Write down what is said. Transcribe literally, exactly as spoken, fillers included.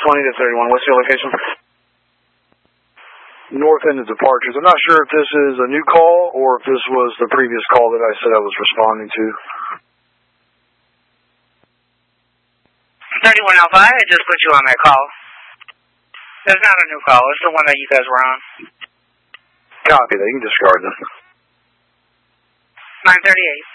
twenty to thirty-one. What's your location? North end of departures. I'm not sure if this is a new call or if this was the previous call that I said I was responding to. thirty-one Alpha, I just put you on that call. It's not a new call. It's the one that you guys were on. Copy that. You can discard them. nine thirty-eight.